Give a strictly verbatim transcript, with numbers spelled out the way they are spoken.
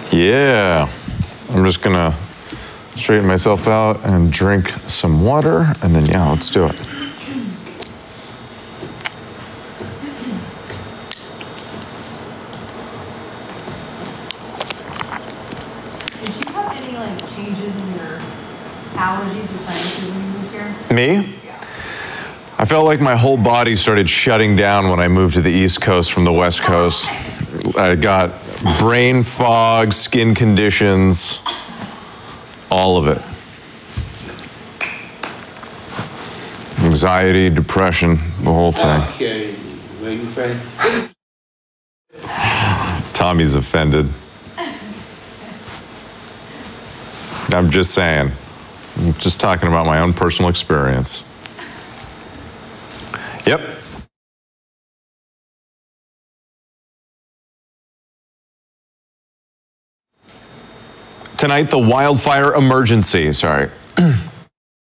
Yeah. I'm just gonna straighten myself out and drink some water, and then yeah, let's do it. Did you have any like changes in your allergies or sinuses when you moved here? Me? I felt like my whole body started shutting down when I moved to the East Coast from the West Coast. I got brain fog, skin conditions, all of it. Anxiety, depression, the whole thing. Okay, where you from? Tommy's offended. I'm just saying. I'm just talking about my own personal experience. Yep. Tonight, the wildfire emergency. Sorry.